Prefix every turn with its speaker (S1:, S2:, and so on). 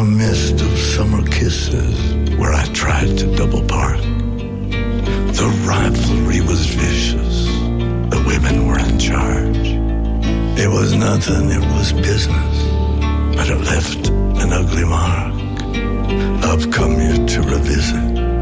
S1: the mist of summer kisses where I tried to double park. The rivalry was vicious. The women were in charge. It was nothing, it was business, but it left an ugly mark. I've come here to revisit